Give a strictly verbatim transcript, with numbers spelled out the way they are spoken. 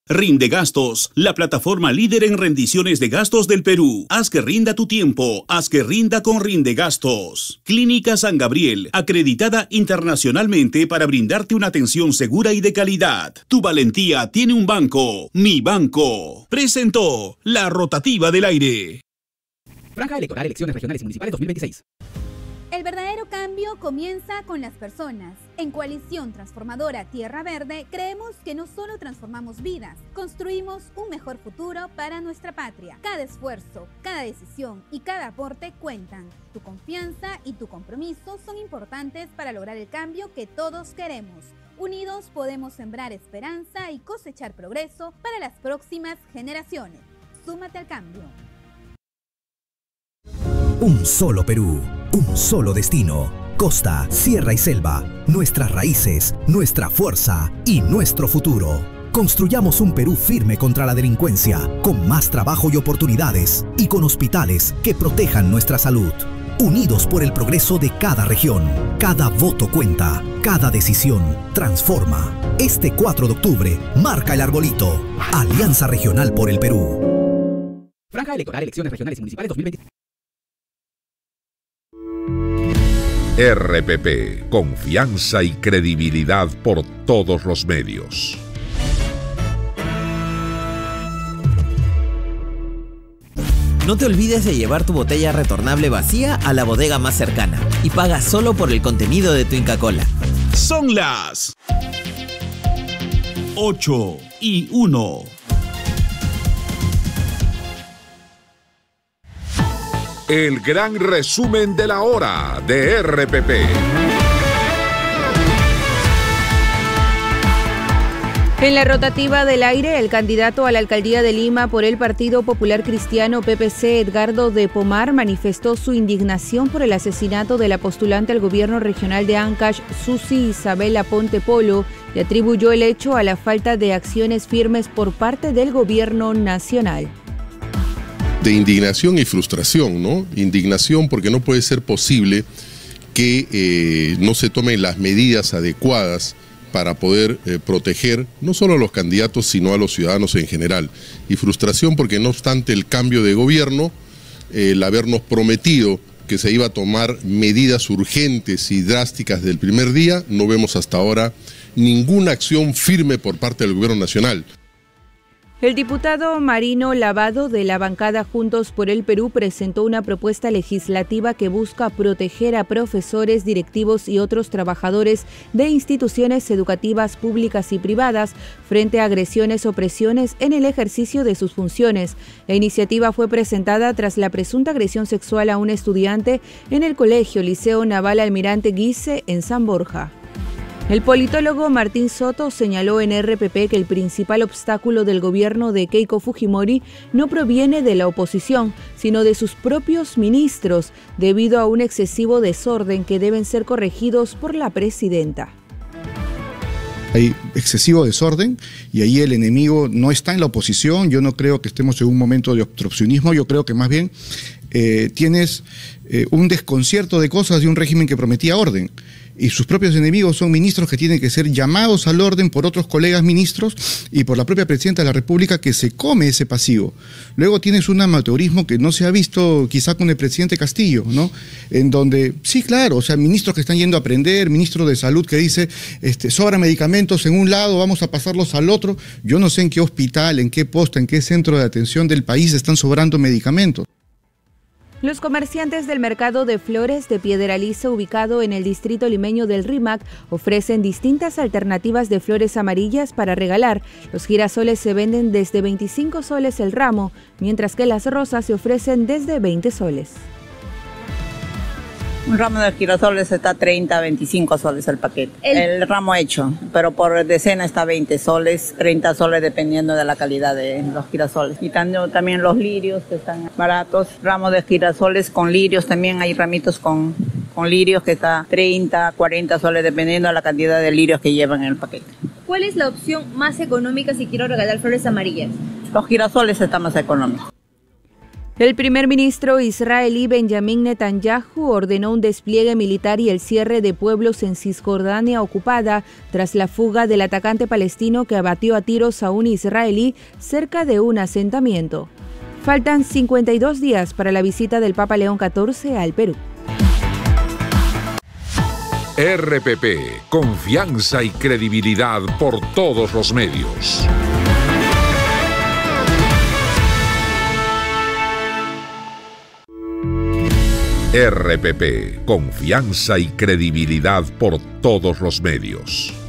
Rinde Gastos, la plataforma líder en rendiciones de gastos del Perú. Haz que rinda tu tiempo, haz que rinda con Rinde Gastos. Clínica San Gabriel, acreditada internacionalmente para brindarte una atención segura y de calidad. Tu valentía tiene un banco, Mi Banco. Presentó la rotativa del aire. Franja electoral, elecciones regionales y municipales dos mil veintiséis. El verdadero cambio comienza con las personas. En Coalición Transformadora Tierra Verde creemos que no solo transformamos vidas, construimos un mejor futuro para nuestra patria. Cada esfuerzo, cada decisión y cada aporte cuentan. Tu confianza y tu compromiso son importantes para lograr el cambio que todos queremos. Unidos podemos sembrar esperanza y cosechar progreso para las próximas generaciones. Súmate al cambio. Un solo Perú, un solo destino. Costa, sierra y selva, nuestras raíces, nuestra fuerza y nuestro futuro. Construyamos un Perú firme contra la delincuencia, con más trabajo y oportunidades, y con hospitales que protejan nuestra salud. Unidos por el progreso de cada región. Cada voto cuenta, cada decisión transforma. Este cuatro de octubre, marca el arbolito. Alianza Regional por el Perú. Franja electoral, elecciones regionales y municipales dos mil veintiséis. R P P, confianza y credibilidad por todos los medios. No te olvides de llevar tu botella retornable vacía a la bodega más cercana y paga solo por el contenido de tu Inca Kola. Son las ocho y uno. El gran resumen de la hora de R P P. En la rotativa del aire, el candidato a la alcaldía de Lima por el Partido Popular Cristiano P P C, Edgardo de Pomar, manifestó su indignación por el asesinato de la postulante al gobierno regional de Ancash, Susi Isabel Aponte Polo, y atribuyó el hecho a la falta de acciones firmes por parte del gobierno nacional. De indignación y frustración, ¿no? Indignación porque no puede ser posible que eh, no se tomen las medidas adecuadas para poder eh, proteger no solo a los candidatos, sino a los ciudadanos en general. Y frustración porque no obstante el cambio de gobierno, eh, el habernos prometido que se iba a tomar medidas urgentes y drásticas del primer día, no vemos hasta ahora ninguna acción firme por parte del gobierno nacional. El diputado Marino Lavado de la bancada Juntos por el Perú presentó una propuesta legislativa que busca proteger a profesores, directivos y otros trabajadores de instituciones educativas públicas y privadas frente a agresiones o presiones en el ejercicio de sus funciones. La iniciativa fue presentada tras la presunta agresión sexual a un estudiante en el Colegio Liceo Naval Almirante Guise en San Borja. El politólogo Martín Soto señaló en R P P que el principal obstáculo del gobierno de Keiko Fujimori no proviene de la oposición, sino de sus propios ministros, debido a un excesivo desorden que deben ser corregidos por la presidenta. Hay excesivo desorden y ahí el enemigo no está en la oposición. Yo no creo que estemos en un momento de obstruccionismo, yo creo que más bien eh, tienes eh, un desconcierto de cosas de un régimen que prometía orden. Y sus propios enemigos son ministros que tienen que ser llamados al orden por otros colegas ministros y por la propia presidenta de la República que se come ese pasivo. Luego tienes un amateurismo que no se ha visto quizá con el presidente Castillo, ¿no? En donde, sí, claro, o sea, ministros que están yendo a aprender, ministro de Salud que dice, este, sobra medicamentos en un lado, vamos a pasarlos al otro. Yo no sé en qué hospital, en qué posta, en qué centro de atención del país están sobrando medicamentos. Los comerciantes del mercado de flores de Piedralisa, ubicado en el distrito limeño del Rímac, ofrecen distintas alternativas de flores amarillas para regalar. Los girasoles se venden desde veinticinco soles el ramo, mientras que las rosas se ofrecen desde veinte soles. Un ramo de girasoles está treinta, veinticinco soles el paquete. El, el ramo hecho, pero por decena está veinte soles, treinta soles dependiendo de la calidad de los girasoles. Y también los lirios que están baratos. Ramos de girasoles con lirios, también hay ramitos con, con lirios que está treinta, cuarenta soles dependiendo de la cantidad de lirios que llevan en el paquete. ¿Cuál es la opción más económica si quiero regalar flores amarillas? Los girasoles están más económicos. El primer ministro israelí Benjamin Netanyahu ordenó un despliegue militar y el cierre de pueblos en Cisjordania ocupada tras la fuga del atacante palestino que abatió a tiros a un israelí cerca de un asentamiento. Faltan cincuenta y dos días para la visita del Papa León catorce al Perú. R P P, confianza y credibilidad por todos los medios. R P P, confianza y credibilidad por todos los medios.